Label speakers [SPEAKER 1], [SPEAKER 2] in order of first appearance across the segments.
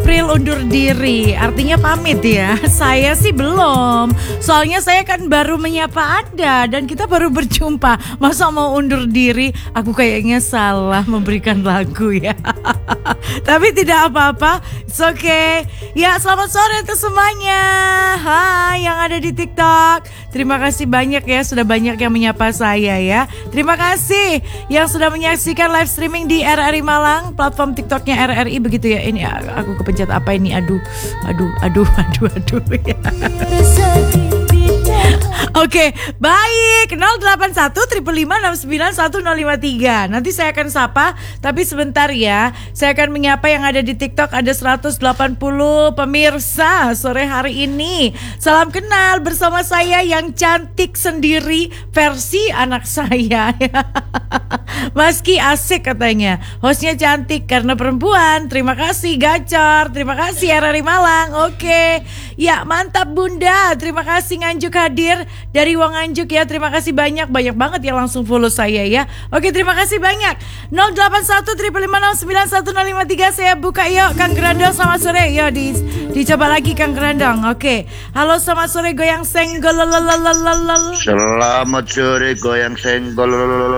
[SPEAKER 1] April undur diri, artinya pamit ya. Saya sih belum, soalnya saya kan baru menyapa Anda dan kita baru berjumpa. Masa mau undur diri? Aku kayaknya salah memberikan lagu ya. Tapi tidak apa-apa, it's okay. Ya, selamat sore untuk semuanya. Hai yang ada di TikTok. Terima kasih banyak ya, sudah banyak yang menyapa saya ya. Terima kasih yang sudah menyaksikan live streaming di RRI Malang, platform TikToknya RRI begitu ya. Ini aku kepencet apa ini? Aduh ya. Oke, baik. 081 555 691 053. Nanti saya akan sapa, tapi sebentar ya. Saya akan menyapa yang ada di TikTok. Ada 180 pemirsa sore hari ini. Salam kenal bersama saya yang cantik sendiri versi anak saya. Meski asik katanya. Hostnya cantik karena perempuan. Terima kasih Gacor. Terima kasih RRI Malang. Oke. Ya, mantap Bunda. Terima kasih Nganjuk hadir dari Wong Nganjuk ya. Terima kasih banyak banget yang langsung follow saya ya. Oke, terima kasih banyak. 081 556 91053 saya buka yuk. Kang Grandong selamat sore. Yo dicoba lagi Kang Grandong. Oke. Halo selamat sore goyang senggol.
[SPEAKER 2] Selamat sore goyang senggol.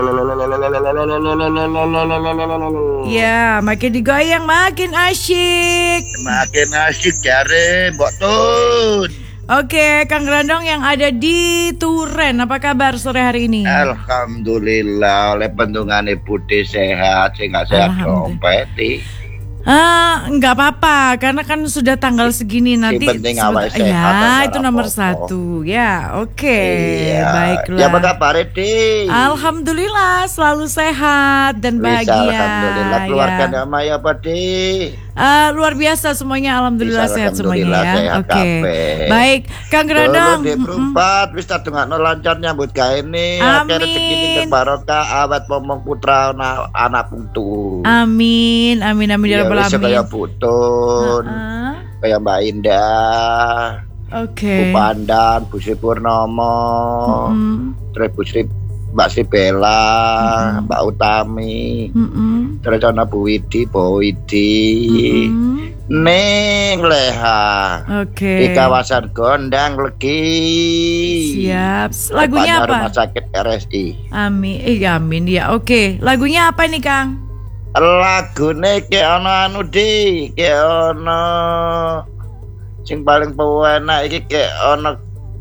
[SPEAKER 1] Ya, makin digoyang makin asyik.
[SPEAKER 2] Makin asyik jare Mbok Tun.
[SPEAKER 1] Oke, Kang Grandong yang ada di Turen, apa kabar sore hari ini?
[SPEAKER 2] Alhamdulillah, oleh pendungane Budi sehat, sing gak sehat dompeti.
[SPEAKER 1] Enggak apa-apa, karena kan sudah tanggal segini nanti.
[SPEAKER 2] Yang penting awal sehat.
[SPEAKER 1] Ya, itu nomor satu. Ya, oke. Iya. Baiklah.
[SPEAKER 2] Ya, apa kabar, Di?
[SPEAKER 1] Alhamdulillah, selalu sehat dan bahagia.
[SPEAKER 2] Alhamdulillah, keluarga nama ya, Pak Di?
[SPEAKER 1] Luar biasa semuanya, alhamdulillah sehat semuanya ya.
[SPEAKER 2] Oke.
[SPEAKER 1] Baik, Kang Grandong.
[SPEAKER 2] Di perempat wis tadungakno lancar nyambut gawe ini. Akeh rezeki barokah awet momong putra anak putu.
[SPEAKER 1] Amin ya rabbal alamin.
[SPEAKER 2] Kaya Butun. Kaya Mbak Indah.
[SPEAKER 1] Oke.
[SPEAKER 2] Bu Pandan, Bu Sri Purnomo. Terus Bu Sri Mbak Sri Bella, Mbak Utami, terus ana Bu Widi, Bu Widi, Ning Leha, di kawasan Gondang Legi.
[SPEAKER 1] Siap. Lagunya apa?
[SPEAKER 2] Rumah sakit RSI.
[SPEAKER 1] Amin, amin ya. Oke, lagunya apa nih Kang?
[SPEAKER 2] Lagune ke ana anu di, ke ana sing paling penak iki ke ana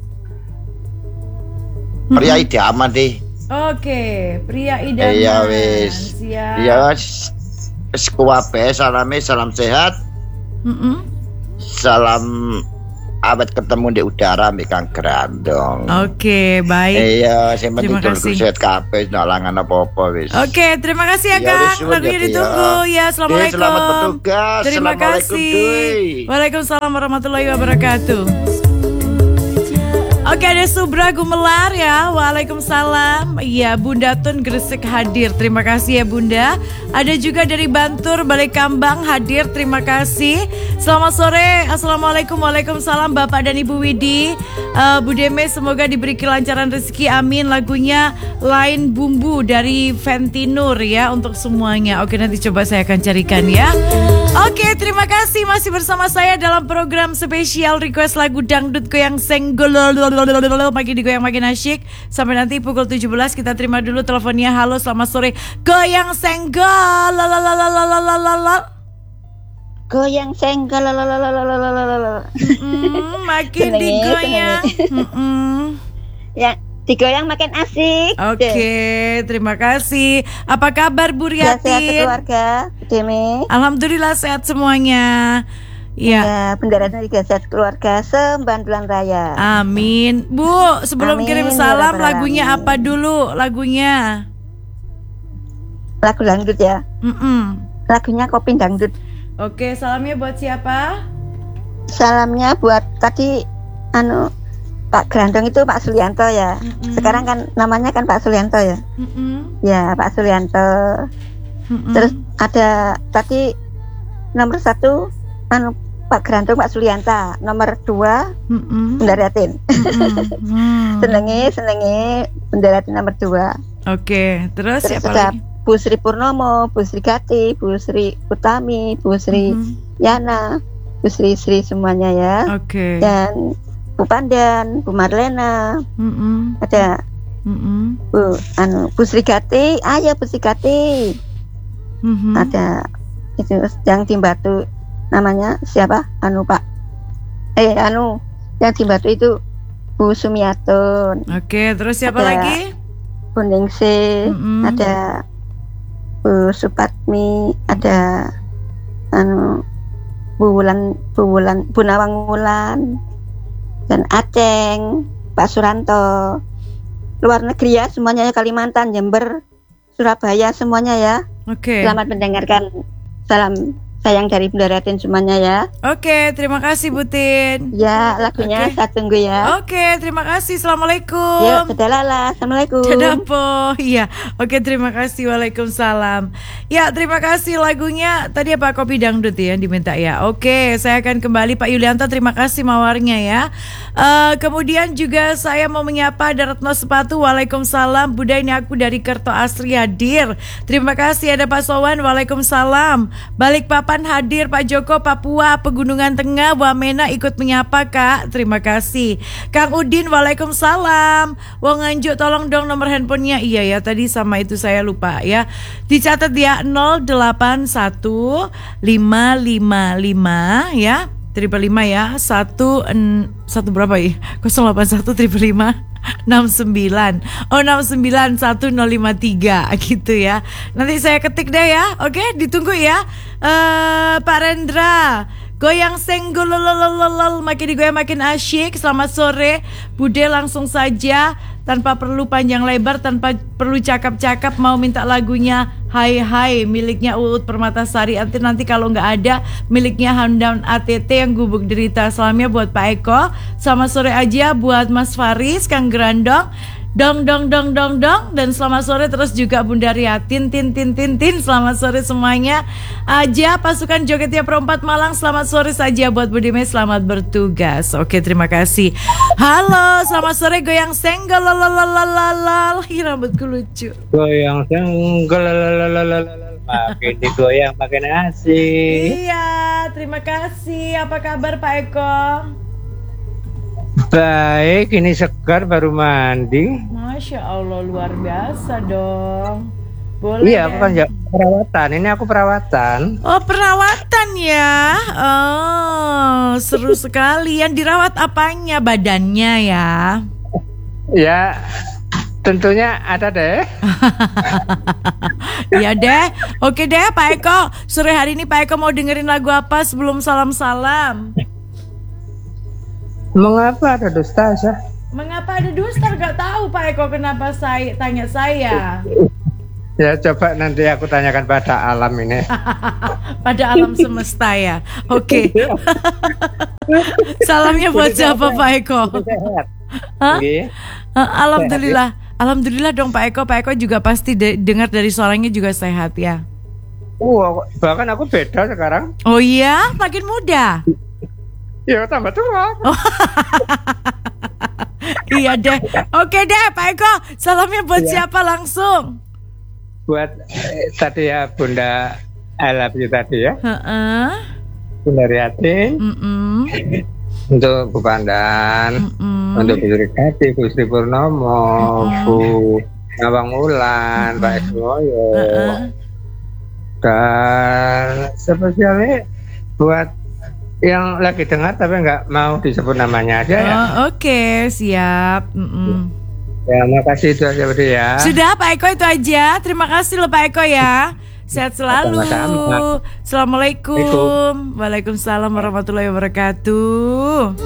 [SPEAKER 2] Pria Idaman di.
[SPEAKER 1] Oke, Pria Idaman.
[SPEAKER 2] Iya wis. Iya wis kuwabe salame salam sehat. Salam awet ketemu di udara mbek Kang Grandong.
[SPEAKER 1] Oke, baik.
[SPEAKER 2] Iya, sing penting sehat kabeh ndak langan apa-apa wis.
[SPEAKER 1] Oke, terima kasih ya Kang. Lagunya ditunggu ya. Assalamualaikum.
[SPEAKER 2] Selamat bertugas.
[SPEAKER 1] Terima kasih. Waalaikumsalam warahmatullahi wabarakatuh. Oke, ada Subra Gumelar ya. Waalaikumsalam. Iya, Bunda Tun Gresik hadir. Terima kasih ya Bunda. Ada juga dari Bantur Balekambang hadir. Terima kasih. Selamat sore. Assalamualaikum. Waalaikumsalam Bapak dan Ibu Widi. Bu Deme semoga diberi kelancaran rezeki. Amin. Lagunya Lain Bumbu dari Ventinur ya untuk semuanya. Oke, nanti coba saya akan carikan ya. Oke, terima kasih masih bersama saya dalam program spesial request lagu dangdut goyang senggol. Makin digoyang makin asyik. Sampai nanti pukul 17 kita terima dulu teleponnya. Halo selamat sore. Goyang senggol.
[SPEAKER 3] Goyang senggol.
[SPEAKER 1] Makin digoyang.
[SPEAKER 3] Ya, digoyang makin asik.
[SPEAKER 1] Oke, terima kasih. Apa kabar Bu Riati?
[SPEAKER 3] Sehat keluarga, Demi.
[SPEAKER 1] Alhamdulillah sehat semuanya.
[SPEAKER 3] Ya, bendera dari sehat keluarga Sembandulan Raya.
[SPEAKER 1] Amin. Bu, sebelum kirim salam lagunya apa dulu lagunya?
[SPEAKER 3] Lagu dangdut ya. Lagunya Kopi Dangdut.
[SPEAKER 1] Oke, salamnya buat siapa?
[SPEAKER 3] Salamnya buat tadi Pak Grandong itu Pak Sulianto ya. Sekarang kan namanya kan Pak Sulianto ya. Ya, Pak Sulianto. Terus ada tadi nomor 1 Pak Grandong Pak Sulianta, nomor 2 Bendaratin. senengi Bendaratin nomor 2.
[SPEAKER 1] Oke, terus siapa lagi?
[SPEAKER 3] Bu Sri Purnomo, Bu Sri Gati, Bu Sri Utami, Bu Sri Yana, Bu Sri semuanya ya.
[SPEAKER 1] Oke.
[SPEAKER 3] Dan Bu Pandan, Bu Marlena, ada Bu Srigati, Bu Srigati, ada itu yang di Batu namanya siapa? Pak. Yang di Batu itu Bu Sumiatun.
[SPEAKER 1] Oke, terus siapa lagi?
[SPEAKER 3] Bu Ningsih, ada Bu Supatmi, ada Bu Nawang Wulan, dan Aceng, Pak Suranto. Luar negeri ya semuanya ya, Kalimantan, Jember, Surabaya semuanya ya.
[SPEAKER 1] Oke.
[SPEAKER 3] Selamat mendengarkan. Salam sayang dari Bunda Raden semuanya ya.
[SPEAKER 1] Oke, terima kasih Bu Tin.
[SPEAKER 3] Ya, lagunya saya tunggu ya.
[SPEAKER 1] Oke, terima kasih. Assalamualaikum.
[SPEAKER 3] Ya, dadah Lala. Assalamualaikum.
[SPEAKER 1] Dadah Po. Iya. Oke, terima kasih. Waalaikumsalam. Ya, terima kasih lagunya. Tadi apa kopi dangdut ya diminta ya. Oke, saya akan kembali Pak Yulianto. Terima kasih mawarnya ya. Kemudian juga saya mau menyapa ada Retno Sepatu. Waalaikumsalam. Bunda, ini aku dari Kerto Asri hadir. Terima kasih ada Pak Sowan. Waalaikumsalam. Balik Papan hadir Pak Joko, Papua, Pegunungan Tengah, Wamena ikut menyapa Kak. Terima kasih. Kang Udin, waalaikumsalam. Wong Nganjuk tolong dong nomor handphonenya. Iya ya, tadi sama itu saya lupa ya. Dicatat ya 081555 ya. 555 ya. Satu berapa ya? 081 555 69 1053 gitu ya. Nanti saya ketik deh ya. Oke, ditunggu ya. Pak Rendra, goyang senggol lolololol, makin digoyang makin asyik. Selamat sore Bude, langsung saja tanpa perlu panjang lebar, tanpa perlu cakap-cakap, mau minta lagunya Hai Hai miliknya Uut Permatasari. Nanti kalau nggak ada miliknya Hamdan ATT yang gubuk derita. Salamnya buat Pak Eko. Selamat sore aja buat Mas Faris, Kang Grandong, dong. Dan selamat sore terus juga Bunda Riatin, tin. Selamat sore semuanya. Aja pasukan Jogetnya Perempat Malang, selamat sore saja buat Budime, selamat bertugas. Oke, terima kasih. Halo, selamat sore goyang senggol lalalalalalal. Rambutku lucu.
[SPEAKER 4] Goyang senggol lalalalalalal. Makin digoyang makin asik.
[SPEAKER 1] Iya, terima kasih. Apa kabar Pak Eko?
[SPEAKER 4] Baik, ini segar baru mandi.
[SPEAKER 1] Masya Allah, luar biasa dong. Boleh.
[SPEAKER 4] Iya, aku kan perawatan. Ini aku perawatan.
[SPEAKER 1] Oh, perawatan ya. Oh, seru sekali. Yang dirawat apanya? Badannya ya?
[SPEAKER 4] Ya, tentunya ada deh.
[SPEAKER 1] Iya deh. Oke deh Pak Eko. Sore hari ini Pak Eko mau dengerin lagu apa sebelum salam-salam?
[SPEAKER 4] Mengapa ada dusta sih?
[SPEAKER 1] Mengapa ada dusta? Gak tahu Pak Eko, kenapa saya tanya saya.
[SPEAKER 4] Ya coba nanti aku tanyakan pada alam ini.
[SPEAKER 1] Pada alam semesta ya. Oke. Salamnya buat siapa Pak Eko? Hah? Alhamdulillah. Alhamdulillah dong Pak Eko. Pak Eko juga pasti dengar dari suaranya juga sehat ya.
[SPEAKER 4] Bahkan aku beda sekarang.
[SPEAKER 1] Oh iya? Makin muda?
[SPEAKER 4] Ya tambah tua.
[SPEAKER 1] Oh. Iya deh. Oke deh Pak Eko. Salamnya buat siapa langsung?
[SPEAKER 4] Buat tadi ya Bunda I love you tadi ya. Bunda Riatin. Untuk Bu Pandan. Untuk Bu Srigati, Bu Sri Purnomo, Bu Nawang Wulan, Pak Esmoyo. Dan spesialnya buat yang lagi dengar tapi nggak mau disebut namanya aja ya.
[SPEAKER 1] Oke, siap.
[SPEAKER 4] Ya, makasih itu aja Budi ya.
[SPEAKER 1] Sudah Pak Eko, itu aja. Terima kasih loh Pak Eko ya. Sehat selalu. Assalamualaikum. Waalaikumsalam warahmatullahi wabarakatuh.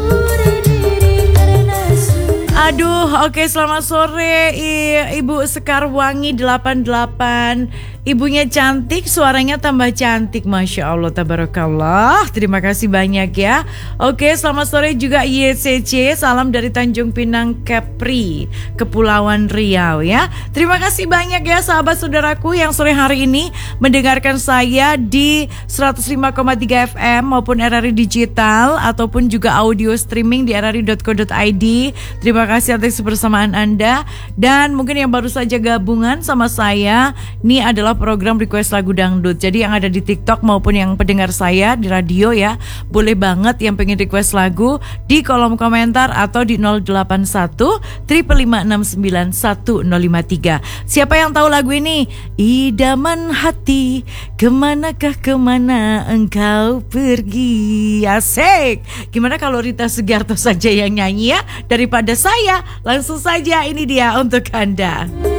[SPEAKER 1] Aduh, oke, selamat sore Ibu Sekarwangi 88. Ibunya cantik, suaranya tambah cantik. Masya Allah, tabarakallah. Terima kasih banyak ya. Oke, selamat sore juga YCC. Salam dari Tanjung Pinang Kepri, Kepulauan Riau ya. Terima kasih banyak ya sahabat saudaraku yang sore hari ini mendengarkan saya di 105,3 FM maupun RRI Digital ataupun juga audio streaming di rri.co.id. Terima kasih atas kebersamaan Anda. Dan mungkin yang baru saja gabungan sama saya, ini adalah adalah program request lagu dangdut. Jadi yang ada di TikTok maupun yang pendengar saya di radio ya, boleh banget yang pengen request lagu di kolom komentar atau di 081 555 691 053. Siapa yang tahu lagu ini? Idaman hati, kemanakah kemana engkau pergi? Asik. Gimana kalau Rita Sugiarto saja yang nyanyi ya, daripada saya? Langsung saja ini dia untuk Anda.